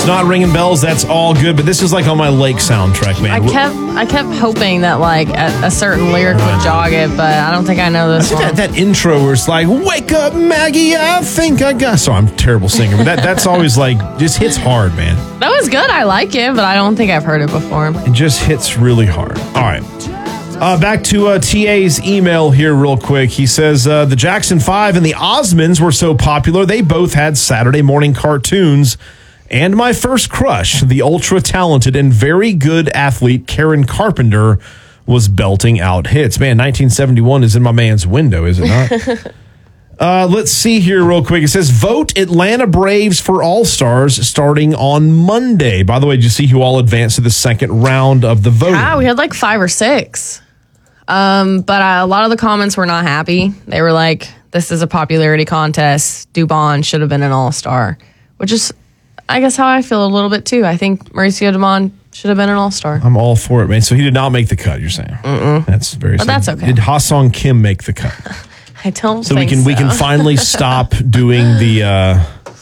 not ringing bells, that's all good. But this is like on my Lake soundtrack, man. I kept hoping that like a certain lyric would jog it, but I don't think I know this one. That intro where it's like, wake up, Maggie, I think I got... So I'm a terrible singer, but that's always like, just hits hard, man. That was good. I like it, but I don't think I've heard it before. It just hits really hard. All right. Back to TA's email here real quick. He says, the Jackson 5 and the Osmonds were so popular, they both had Saturday morning cartoons. And my first crush, the ultra-talented and very good athlete Karen Carpenter, was belting out hits. Man, 1971 is in my man's window, is it not? Let's see here real quick. It says, vote Atlanta Braves for All-Stars starting on Monday. By the way, did you see who all advanced to the second round of the voting? Wow, we had like 5 or 6. But a lot of the comments were not happy. They were like, this is a popularity contest. Dubon should have been an all-star, which is, I guess, how I feel a little bit too. I think Mauricio Dubon should have been an all-star. I'm all for it, man. So he did not make the cut, you're saying? That's very sad. But that's okay. Did Ha-Sung Kim make the cut? I don't so think we can finally stop doing the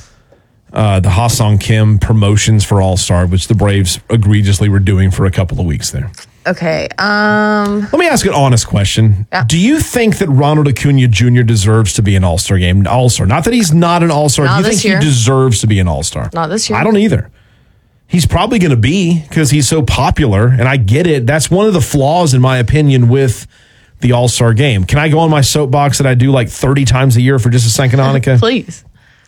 Ha-Sung Kim promotions for All-Star, which the Braves egregiously were doing for a couple of weeks there. Okay. Let me ask an honest question. Yeah. Do you think that Ronald Acuna Jr. deserves to be an All-Star game? All-Star. Not that he's not an All-Star. Not Do you this think year. he deserves to be an All-Star? Not this year. I don't either. He's probably going to be because he's so popular, and I get it. That's one of the flaws, in my opinion, with the All-Star game. Can I go on my soapbox that I do like 30 times a year for just a second, Annika? Please.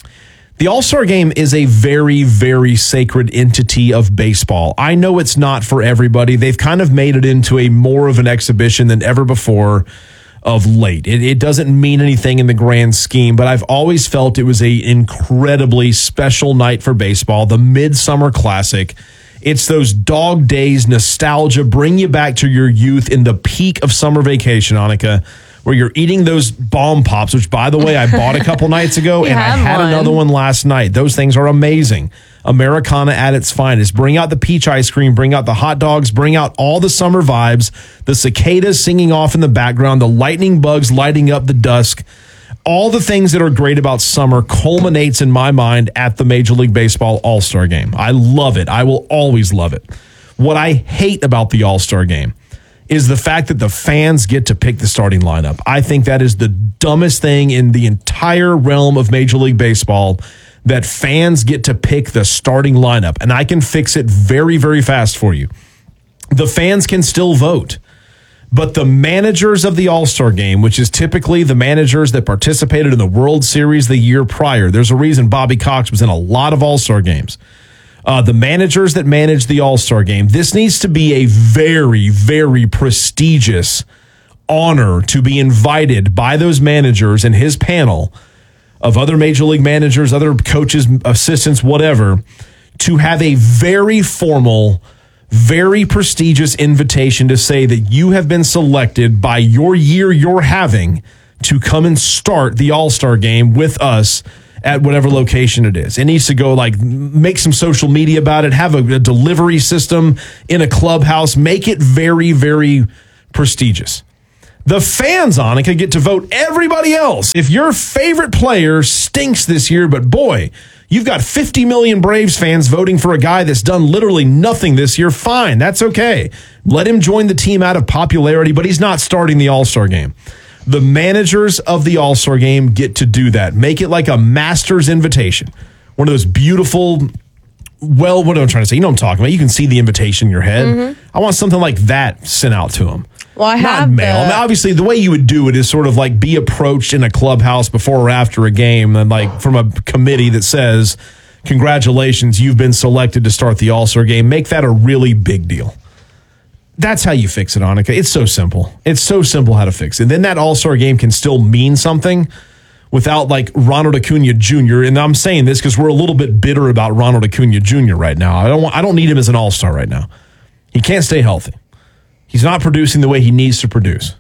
The All-Star game is a very, very sacred entity of baseball. I know it's not for everybody. They've kind of made it into a more of an exhibition than ever before of late. It doesn't mean anything in the grand scheme, but I've always felt it was an incredibly special night for baseball, the Midsummer Classic. It's those dog days, nostalgia, bring you back to your youth in the peak of summer vacation, Annika, where you're eating those bomb pops, which, by the way, I bought a couple nights ago, and I had another one last night. Those things are amazing. Americana at its finest. Bring out the peach ice cream, bring out the hot dogs, bring out all the summer vibes, the cicadas singing off in the background, the lightning bugs lighting up the dusk. All the things that are great about summer culminates, in my mind, at the Major League Baseball All-Star Game. I love it. I will always love it. What I hate about the All-Star Game is the fact that the fans get to pick the starting lineup. I think that is the dumbest thing in the entire realm of Major League Baseball, that fans get to pick the starting lineup. And I can fix it very, very fast for you. The fans can still vote, but the managers of the All-Star Game, which is typically the managers that participated in the World Series the year prior. There's a reason Bobby Cox was in a lot of All-Star games. The managers that manage the All-Star Game, this needs to be a very, very prestigious honor to be invited by those managers and his panel of other Major League managers, other coaches, assistants, whatever, to have a very formal, very prestigious invitation to say that you have been selected by your year you're having to come and start the All-Star Game with us at whatever location it is. It needs to go, like, make some social media about it, have a delivery system in a clubhouse, make it very, very prestigious. The fans, Annika, get to vote everybody else. If your favorite player stinks this year, but boy, you've got 50 million Braves fans voting for a guy that's done literally nothing this year, fine, that's okay. Let him join the team out of popularity, but he's not starting the All-Star Game. The managers of the All-Star Game get to do that. Make it like a master's invitation. One of those beautiful, well, what am I trying to say? You know what I'm talking about. You can see the invitation in your head. Mm-hmm. I want something like that sent out to them. Well, I Not have mail. I mean, obviously, the way you would do it is sort of like be approached in a clubhouse before or after a game, and like from a committee that says, congratulations, you've been selected to start the All-Star Game. Make that a really big deal. That's how you fix it, Annika. It's so simple. It's so simple how to fix it. And then that All-Star Game can still mean something without, like, Ronald Acuna Jr. And I'm saying this because we're a little bit bitter about Ronald Acuna Jr. right now. I don't need him as an All-Star right now. He can't stay healthy. He's not producing the way he needs to produce.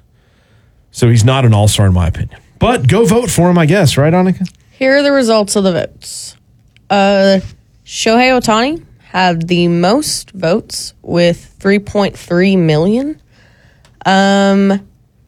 So he's not an All-Star in my opinion. But go vote for him, I guess. Right, Annika? Here are the results of the votes. Shohei Ohtani had the most votes with 3.3 million. And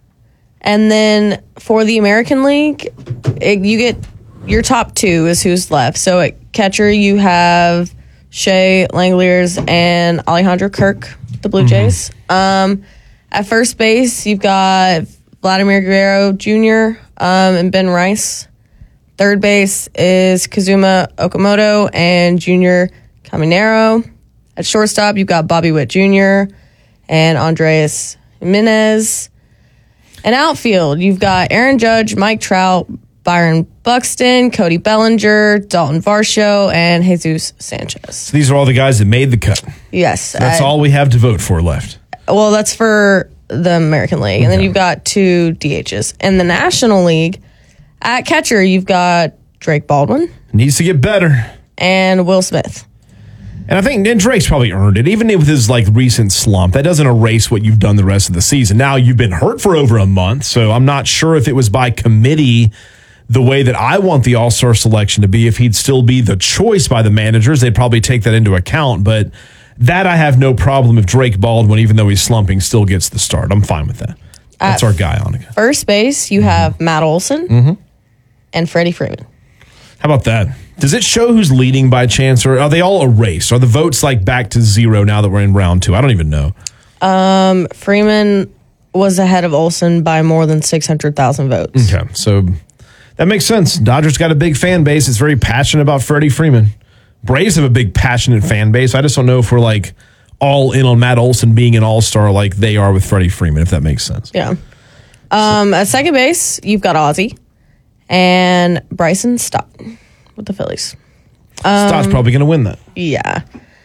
then for the American League, you get your top two is who's left. So at catcher, you have Shea Langoliers, and Alejandro Kirk, the Blue Jays. At first base, you've got Vladimir Guerrero Jr. And Ben Rice. Third base is Kazuma Okamoto and Junior Caminero. At shortstop, you've got Bobby Witt Jr. and Andres Jimenez. And outfield, you've got Aaron Judge, Mike Trout, Byron Buxton, Cody Bellinger, Dalton Varsho, and Jesus Sanchez. So these are all the guys that made the cut. Yes. That's all we have to vote for left. Well, that's for the American League. And then you've got 2 DHs. In the National League, at catcher, you've got Drake Baldwin. Needs to get better. And Will Smith. And I think Drake's probably earned it, even with his recent slump. That doesn't erase what you've done the rest of the season. Now, you've been hurt for over a month, so I'm not sure if it was by committee the way that I want the All-Star selection to be. If he'd still be the choice by the managers, they'd probably take that into account. But that I have no problem if Drake Baldwin, even though he's slumping, still gets the start. I'm fine with that. That's our guy, Annika. First base, you have Matt Olson and Freddie Freeman. How about that? Does it show who's leading by chance, or are they all erased? Are the votes back to 0 now that we're in round 2? I don't even know. Freeman was ahead of Olson by more than 600,000 votes. Okay, so that makes sense. Dodgers got a big fan base. It's very passionate about Freddie Freeman. Braves have a big, passionate fan base. I just don't know if we're all in on Matt Olson being an all-star like they are with Freddie Freeman, if that makes sense. Yeah. At second base, you've got Ozzie and Bryson Stott with the Phillies. Stott's probably going to win that. Yeah.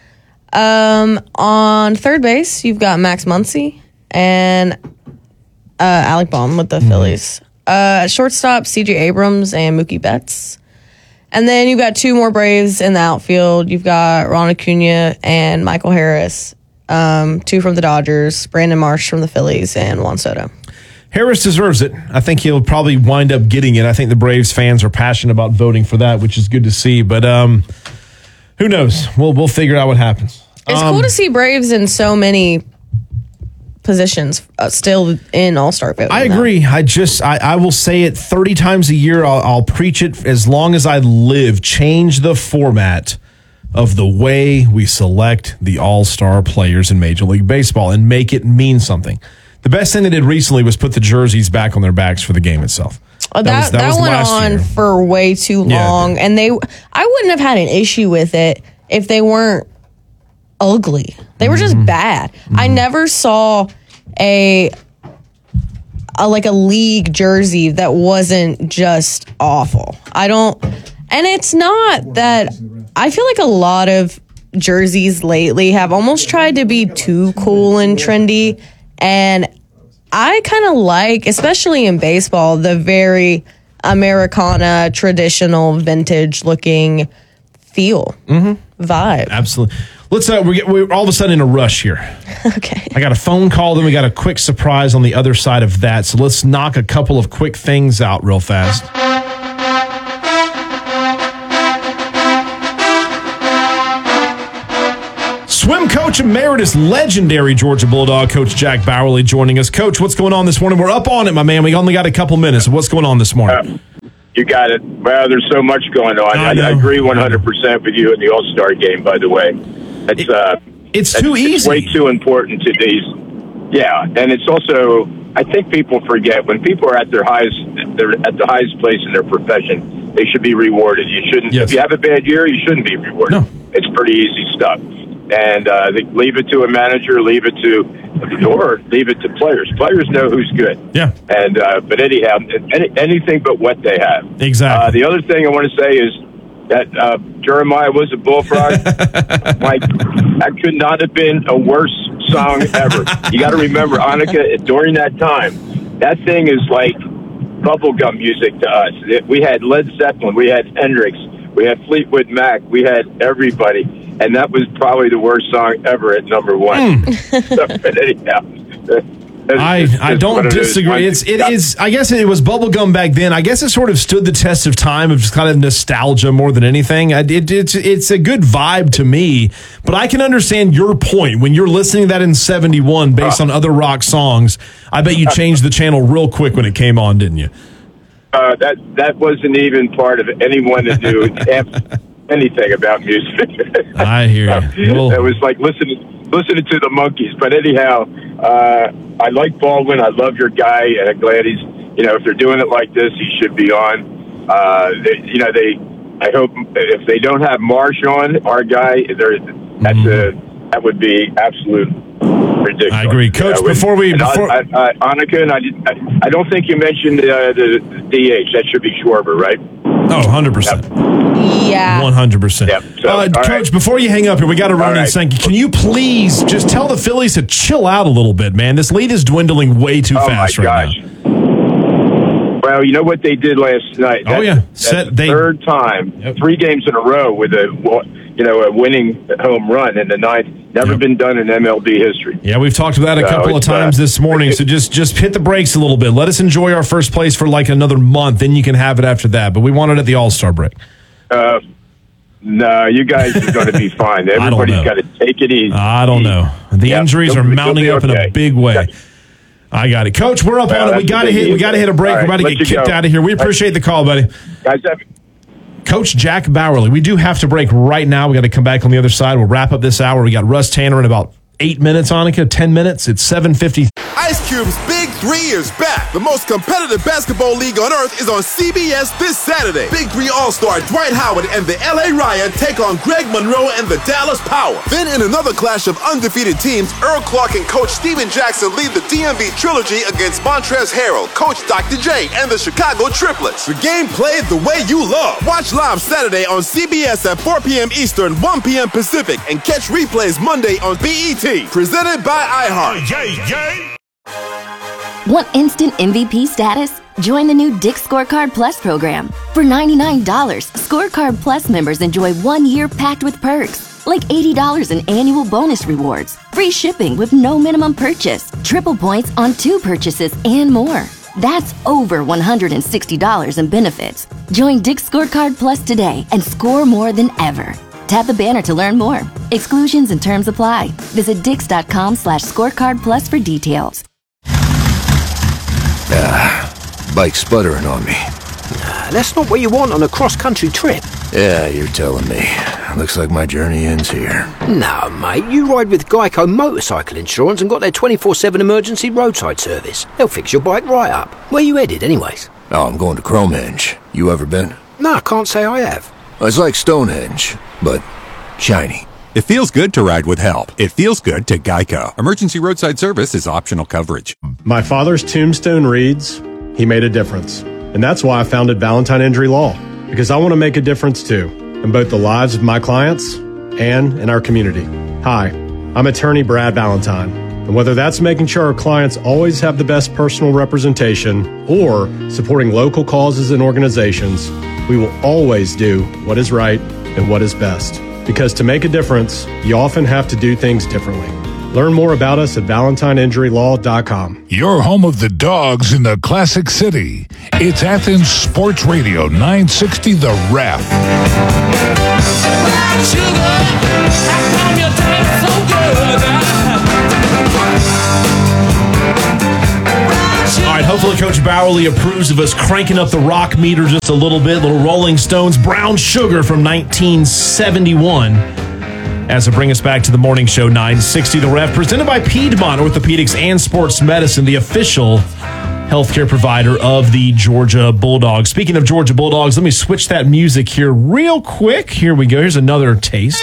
On third base, you've got Max Muncy and Alec Bohm with the Phillies. At shortstop, CJ Abrams and Mookie Betts. And then you've got 2 more Braves in the outfield. You've got Ron Acuna and Michael Harris, 2 from the Dodgers, Brandon Marsh from the Phillies, and Juan Soto. Harris deserves it. I think he'll probably wind up getting it. I think the Braves fans are passionate about voting for that, which is good to see. But who knows? We'll figure out what happens. It's cool to see Braves in so many positions still in All-Star voting. I agree. I will say it 30 times a year. I'll preach it as long as I live. Change the format of the way we select the All-Star players in Major League Baseball and make it mean something. The best thing they did recently was put the jerseys back on their backs for the game itself. That went on year. For way too long, and I wouldn't have had an issue with it if they weren't ugly. They were just bad. I never saw a league jersey that wasn't just awful. And it's not that I feel like a lot of jerseys lately have almost tried to be too cool and trendy. And I kind of like, especially in baseball, the very Americana, traditional, vintage-looking feel, vibe. Absolutely. Let's. We're all of a sudden in a rush here. Okay. I got a phone call, then we got a quick surprise on the other side of that. So let's knock a couple of quick things out real fast. Swim coach emeritus, legendary Georgia Bulldog coach Jack Bowerly joining us. Coach, what's going on this morning? We're up on it, my man. We only got a couple minutes. What's going on this morning? You got it. Well, there's so much going on. I agree 100% with you in the All-Star game, by the way. It's too easy. It's way too important to these. Yeah, and it's also, I think people forget, when people are at they're at the highest place in their profession, they should be rewarded. You shouldn't. Yes. If you have a bad year, you shouldn't be rewarded. No. It's pretty easy stuff. And leave it to a manager, leave it to players. Players know who's good. Yeah. And but anyhow, anything but what they have. Exactly. The other thing I want to say is that Jeremiah was a bullfrog. Like, that could not have been a worse song ever. You got to remember, Annika, during that time, that thing is like bubblegum music to us. We had Led Zeppelin, we had Hendrix, we had Fleetwood Mac, we had everybody, and that was probably the worst song ever at number 1. But anyhow, I don't disagree. It is. I guess it was bubblegum back then. I guess it sort of stood the test of time of just kind of nostalgia more than anything. It's a good vibe to me, but I can understand your point when you're listening to that in '71 based on other rock songs. I bet you changed the channel real quick when it came on, didn't you? That wasn't even part of anyone that knew. anything about music. I hear you. Well, it was like listening to the Monkees. But anyhow, I like Baldwin. I love your guy, and I'm glad he's. If they're doing it like this, he should be on. I hope if they don't have Marsh on, our guy, that would be absolute ridiculous. I agree, Coach. Annika, and I don't think you mentioned the DH. That should be Schwarber, right? Oh, 100%. Yeah. 100%. Yep. So, Coach, right. Before you hang up here, we got to run in right. sync. Can you please just tell the Phillies to chill out a little bit, man? This lead is dwindling way too fast right now. Well, you know what they did last night? That's the third time, 3 games in a row with a winning home run in the ninth. Never been done in MLB history. Yeah, we've talked about that a couple of times this morning. So just hit the brakes a little bit. Let us enjoy our first place for like another month. Then you can have it after that. But we want it at the All-Star break. No, you guys are going to be fine. Everybody's got to take it easy. I don't know. The injuries are mounting up in a big way. I got it, Coach. We're up on it. We got to hit a break. We're about to get kicked out of here. We appreciate the call, buddy. Guys, Coach Jack Bauerle. We do have to break right now. We got to come back on the other side. We'll wrap up this hour. We got Russ Tanner in about 8 minutes, Annika. 10 minutes. It's 7:50. Ice Cube's Big 3 is back. The most competitive basketball league on earth is on CBS this Saturday. Big 3 All-Star Dwight Howard and the LA Ryan take on Greg Monroe and the Dallas Power. Then in another clash of undefeated teams, Earl Clark and Coach Steven Jackson lead the DMV Trilogy against Montrezl Harrell, Coach Dr. J, and the Chicago Triplets. The game played the way you love. Watch live Saturday on CBS at 4 p.m. Eastern, 1 p.m. Pacific, and catch replays Monday on BET. Presented by iHeart. Want instant MVP status? Join the new Dick's Scorecard Plus program. For $99, Scorecard Plus members enjoy 1 year packed with perks, like $80 in annual bonus rewards, free shipping with no minimum purchase, triple points on 2 purchases, and more. That's over $160 in benefits. Join Dick's Scorecard Plus today and score more than ever. Tap the banner to learn more. Exclusions and terms apply. Visit Dix.com/scorecard plus for details. Bike's sputtering on me. That's not what you want on a cross-country trip. Yeah, you're telling me. Looks like my journey ends here. No, mate, you ride with Geico Motorcycle Insurance and got their 24/7 emergency roadside service. They'll fix your bike right up. Where you headed, anyways? Oh, I'm going to Cromenge. You ever been? No, I can't say I have. It's like Stonehenge, but shiny. It feels good to ride with help. It feels good to Geico. Emergency roadside service is optional coverage. My father's tombstone reads, "He made a difference." And that's why I founded Valentine Injury Law, because I want to make a difference too, in both the lives of my clients and in our community. Hi, I'm attorney Brad Valentine. And whether that's making sure our clients always have the best personal representation or supporting local causes and organizations, we will always do what is right and what is best. Because to make a difference, you often have to do things differently. Learn more about us at ValentineInjuryLaw.com. You're home of the Dogs in the Classic City. It's Athens Sports Radio 960 The Ref. All right, hopefully Coach Bauerle approves of us cranking up the rock meter just a little bit. Little Rolling Stones, Brown Sugar from 1971. As we bring us back to the morning show, 960 The Ref, presented by Piedmont Orthopedics and Sports Medicine, the official healthcare provider of the Georgia Bulldogs. Speaking of Georgia Bulldogs, let me switch that music here real quick. Here we go. Here's another taste.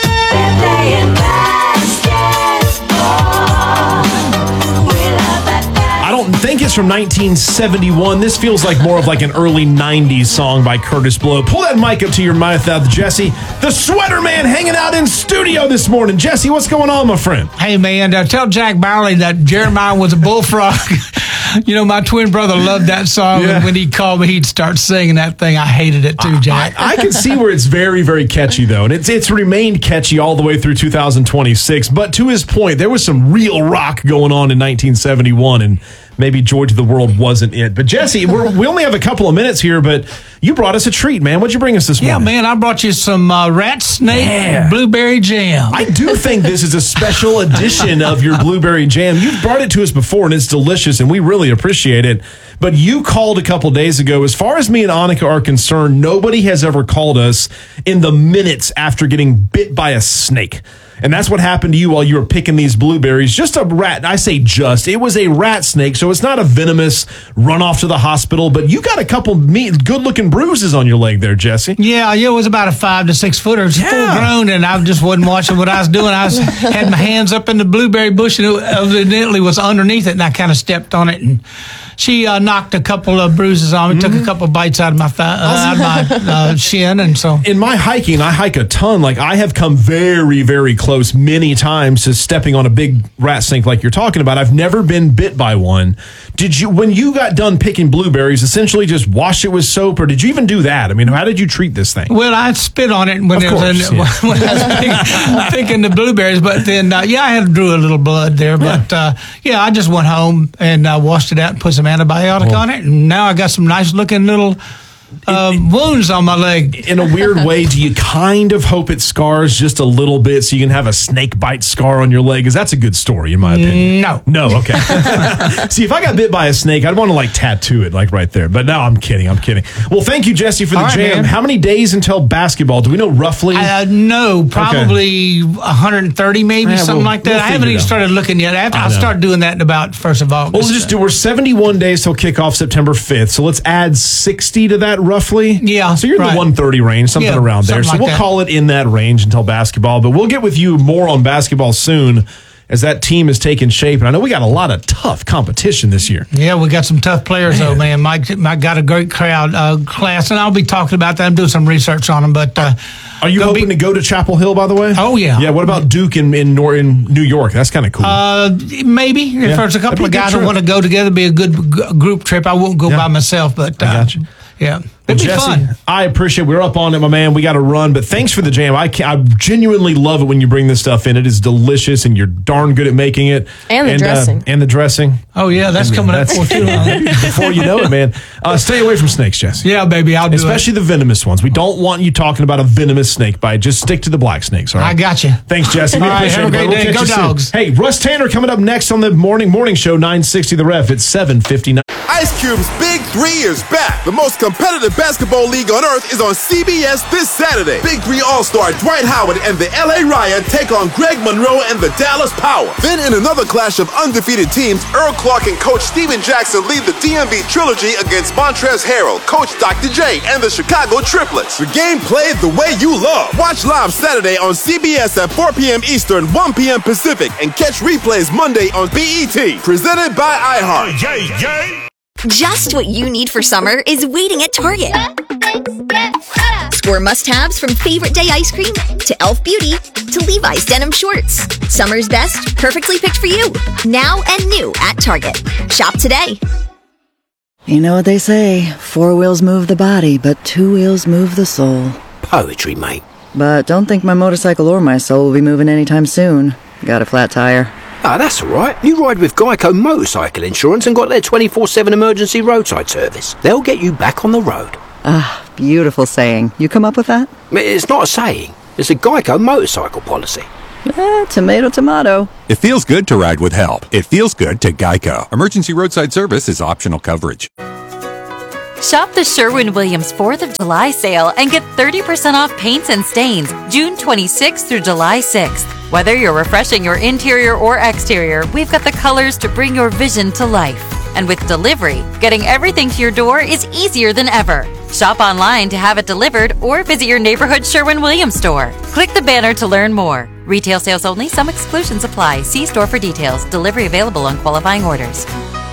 I don't think it's from 1971. This feels like more of like an early 90s song by Curtis Blow. Pull that mic up to your mouth, Jesse. The Sweater Man hanging out in studio this morning. Jesse, what's going on, my friend? Hey, man, tell Jack Bauerle that Jeremiah was a bullfrog. You know, my twin brother loved that song, and when he called me, he'd start singing that thing. I hated it too, Jack. I can see where it's very, very catchy, though, and it's remained catchy all the way through 2026. But to his point, there was some real rock going on in 1971, and maybe Georgia the World wasn't it. But Jesse, we only have a couple of minutes here, but you brought us a treat, man. What'd you bring us this morning? Yeah, man, I brought you some rat snake blueberry jam. I do think this is a special edition of your blueberry jam. You've brought it to us before, and it's delicious, and we really appreciate it. but you called a couple days ago. As far as me and Annika are concerned, nobody has ever called us in the minutes after getting bit by a snake. And that's what happened to you while you were picking these blueberries. Just a rat. I say just. It was a rat snake, so it's not a venomous run off to the hospital. But you got a couple good-looking bruises on your leg there, Jesse. Yeah, it was about a 5 to 6 footer. It was full grown, and I just wasn't watching what I was doing. I had my hands up in the blueberry bush, and it evidently was underneath it, and I kind of stepped on it, and she knocked a couple of bruises on me, took a couple of bites out of my shin, and so. In my hiking, I hike a ton. Like, I have come very, very close many times to stepping on a big rat snake like you're talking about. I've never been bit by one. Did you, when you got done picking blueberries, essentially just wash it with soap, or did you even do that? I mean, how did you treat this thing? Well, I spit on it when I was picking the blueberries, but then, I had drew a little blood there, but I just went home and washed it out and put some antibiotic on it, and now I got some nice looking little wounds on my leg. In a weird way, do you kind of hope it scars just a little bit so you can have a snake bite scar on your leg? Because that's a good story, in my opinion. No, okay. See, if I got bit by a snake, I'd want to tattoo it right there. But no, I'm kidding. Well, thank you, Jesse, for the jam. Man. How many days until basketball? Do we know roughly? No, probably 130 maybe, something like that. I haven't even started looking yet. I'll start doing that in about 1st of August. Well, let's just do, we're 71 days till kickoff September 5th. So let's add 60 to that roughly. Yeah. So you're in the 130 range, something around there. So we'll call it in that range until basketball. But we'll get with you more on basketball soon as that team is taking shape. And I know we got a lot of tough competition this year. Yeah, we got some tough players, though, man. Mike got a great class, and I'll be talking about that. I'm doing some research on them. But are you hoping to go to Chapel Hill, by the way? Oh, yeah. Yeah, what about Duke in New York? That's kind of cool. Maybe. If there's a couple of guys that want to go together, it'd be a good group trip. I won't go by myself, but I got you. Yeah. Well, Jesse, I appreciate it. We're up on it, my man. We got to run, but thanks for the jam. I genuinely love it when you bring this stuff in. It is delicious, and you're darn good at making it. And the dressing. And the dressing. Oh, yeah, that's coming up for too long. Before you know it, man. Stay away from snakes, Jesse. Yeah, baby, I'll do Especially the venomous ones. We don't want you talking about a venomous snake bite. Just stick to the black snakes, all right? I got you. Thanks, Jesse. All right, have a great day. Go Dogs. Hey, Russ Tanner coming up next on the morning show, 960 The Ref. It's 7:59. Ice Cube's Big 3 is back. The most competitive basketball league on earth is on CBS this Saturday. Big 3 All-Star Dwight Howard and the LA Riot take on Greg Monroe and the Dallas Power. Then in another clash of undefeated teams, Earl Clark and Coach Steven Jackson lead the DMV Trilogy against Montrezl Harrell, Coach Dr. J, and the Chicago Triplets. The game played the way you love. Watch live Saturday on CBS at 4 p.m. Eastern, 1 p.m. Pacific, and catch replays Monday on BET. Presented by iHeart. Just what you need for summer is waiting at Target. Score must-haves from favorite day ice cream to Elf Beauty to Levi's denim shorts. Summer's best, perfectly picked for you. Now and new at Target. Shop today. You know what they say, 4 wheels move the body, but 2 wheels move the soul. Poetry, mate. But don't think my motorcycle or my soul will be moving anytime soon. Got a flat tire. Ah, that's all right. You ride with Geico Motorcycle Insurance and got their 24/7 emergency roadside service. They'll get you back on the road. Ah, beautiful saying. You come up with that? It's not a saying. It's a Geico motorcycle policy. Tomato, tomato. It feels good to ride with help. It feels good to Geico. Emergency roadside service is optional coverage. Shop the Sherwin-Williams 4th of July sale and get 30% off paints and stains June 26th through July 6th. Whether you're refreshing your interior or exterior, we've got the colors to bring your vision to life. And with delivery, getting everything to your door is easier than ever. Shop online to have it delivered or visit your neighborhood Sherwin-Williams store. Click the banner to learn more. Retail sales only. Some exclusions apply. See store for details. Delivery available on qualifying orders.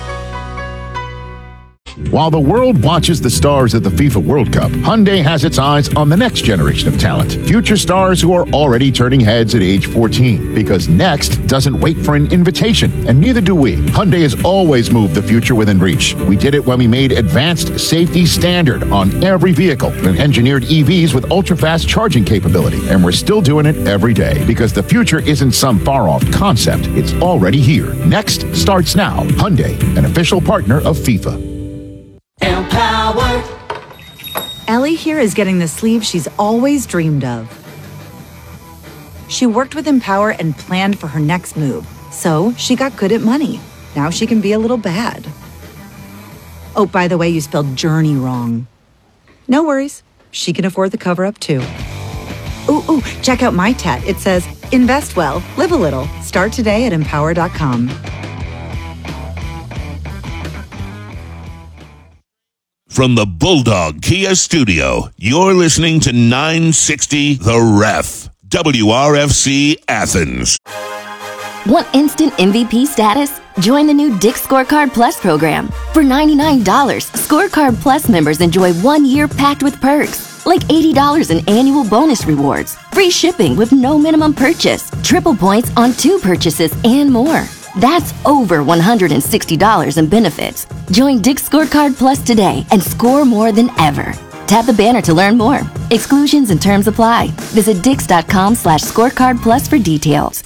While the world watches the stars at the FIFA World Cup, Hyundai has its eyes on the next generation of talent. Future stars who are already turning heads at age 14. Because next doesn't wait for an invitation, and neither do we. Hyundai has always moved the future within reach. We did it when we made advanced safety standard on every vehicle and engineered EVs with ultra-fast charging capability. And we're still doing it every day because the future isn't some far-off concept. It's already here. Next starts now. Hyundai, an official partner of FIFA. Empowered. Ellie here is getting the sleeve she's always dreamed of. She worked with Empower and planned for her next move, so she got good at money. Now she can be a little bad. Oh, by the way, you spelled journey wrong. No worries. She can afford the cover-up, too. Ooh, check out my tat. It says, invest well, live a little. Start today at empower.com. From the Bulldog Kia Studio, you're listening to 960 The Ref, WRFC Athens. Want instant MVP status? Join the new Dick's Scorecard Plus program. For $99, Scorecard Plus members enjoy 1 year packed with perks, like $80 in annual bonus rewards, free shipping with no minimum purchase, triple points on 2 purchases, and more. That's over $160 in benefits. Join Dick's Scorecard Plus today and score more than ever. Tap the banner to learn more. Exclusions and terms apply. Visit dix.com/scorecard plus for details.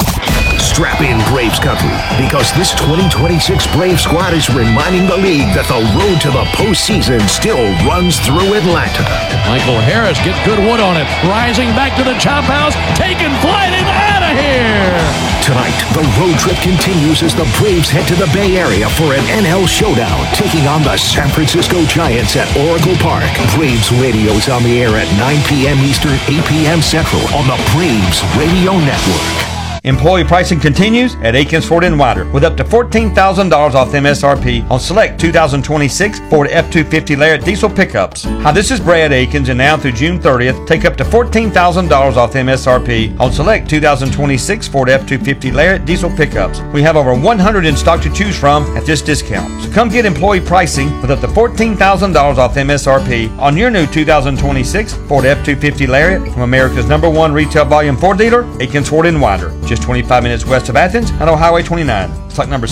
Strap in, Braves country, because this 2026 Brave squad is reminding the league that the road to the postseason still runs through Atlanta. Michael Harris gets good wood on it, rising back to the chop house, taking flight and out of here. Tonight, the road trip continues as the Braves head to the Bay Area for an NL showdown, taking on the San Francisco Giants at Oracle Park. Braves Radio is on the air at 9 p.m. Eastern, 8 p.m. Central on the Braves Radio Network. Employee pricing continues at Akins Ford & Winder with up to $14,000 off MSRP on select 2026 Ford F-250 Lariat diesel pickups. Hi, this is Brad Akins, and now through June 30th, take up to $14,000 off MSRP on select 2026 Ford F-250 Lariat diesel pickups. We have over 100 in stock to choose from at this discount. So come get employee pricing with up to $14,000 off MSRP on your new 2026 Ford F-250 Lariat from America's #1 retail volume Ford dealer, Akins Ford & Winder. Just 25 minutes west of Athens and on Highway 29. Stock number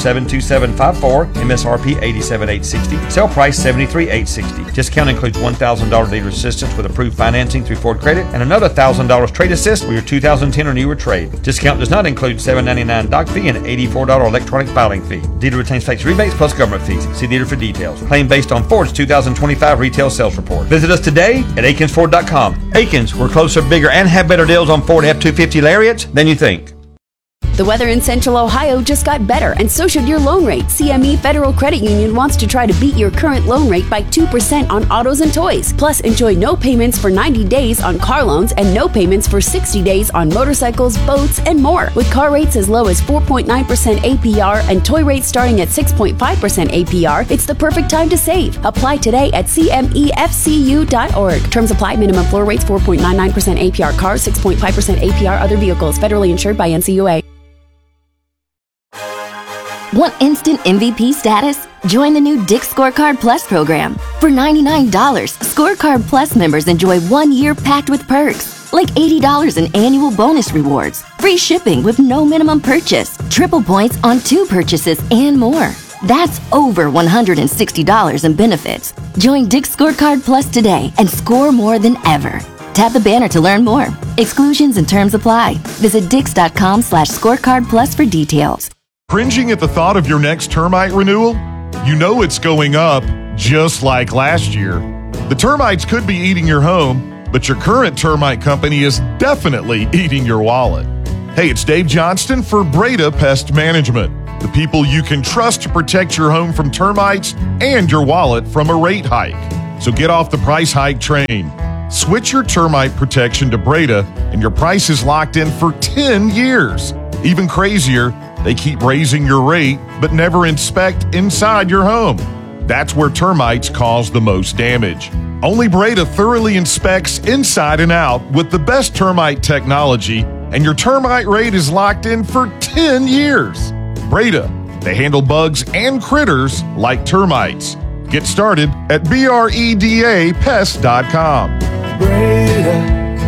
72754, MSRP $87,860. Sale price $73,860. Discount includes $1,000 dealer assistance with approved financing through Ford Credit and another $1,000 trade assist for your 2010 or newer trade. Discount does not include $7.99 doc fee and $84 electronic filing fee. Dealer retains tax rebates plus government fees. See dealer for details. Claim based on Ford's 2025 retail sales report. Visit us today at AkinsFord.com. Akins, we're closer, bigger, and have better deals on Ford F-250 Lariats than you think. The weather in Central Ohio just got better, and so should your loan rate. CME Federal Credit Union wants to try to beat your current loan rate by 2% on autos and toys. Plus, enjoy no payments for 90 days on car loans and no payments for 60 days on motorcycles, boats, and more. With car rates as low as 4.9% APR and toy rates starting at 6.5% APR, it's the perfect time to save. Apply today at cmefcu.org. Terms apply. Minimum floor rates 4.99% APR cars, 6.5% APR other vehicles. Federally insured by NCUA. Want instant MVP status? Join the new Dick's Scorecard Plus program. For $99, Scorecard Plus members enjoy 1 year packed with perks, like $80 in annual bonus rewards, free shipping with no minimum purchase, triple points on 2 purchases, and more. That's over $160 in benefits. Join Dick's Scorecard Plus today and score more than ever. Tap the banner to learn more. Exclusions and terms apply. Visit dix.com/scorecard plus for details. Cringing at the thought of your next termite renewal? You know it's going up, just like last year. The termites could be eating your home, but your current termite company is definitely eating your wallet. Hey, it's Dave Johnston for Breda Pest Management, the people you can trust to protect your home from termites and your wallet from a rate hike. So get off the price hike train. Switch your termite protection to Breda, and your price is locked in for 10 years. Even crazier, they keep raising your rate, but never inspect inside your home. That's where termites cause the most damage. Only Breda thoroughly inspects inside and out with the best termite technology, and your termite rate is locked in for 10 years. Breda, they handle bugs and critters like termites. Get started at BREDAPest.com. Breda,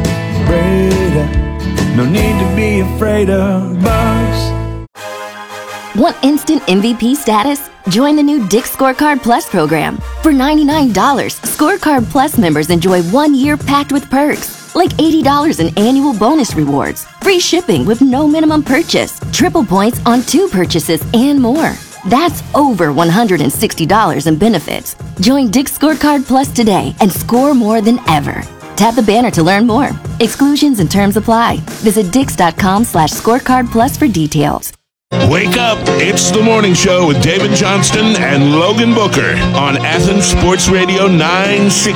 no need to be afraid of bugs. Want instant MVP status? Join the new Dick's Scorecard Plus program. For $99, Scorecard Plus members enjoy 1 year packed with perks, like $80 in annual bonus rewards, free shipping with no minimum purchase, triple points on 2 purchases, and more. That's over $160 in benefits. Join Dick's Scorecard Plus today and score more than ever. Tap the banner to learn more. Exclusions and terms apply. Visit dix.com/scorecard plus for details. Wake up. It's the morning show with David Johnston and Logan Booker on Athens Sports Radio 960.